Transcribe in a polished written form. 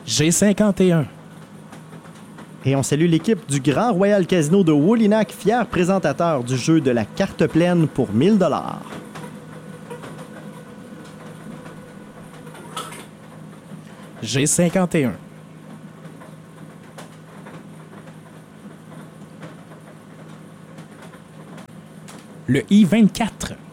G51. Et on salue l'équipe du Grand Royal Casino de Wolinak, fier présentateur du jeu de la carte pleine pour 1000 $. G51. Le I-24.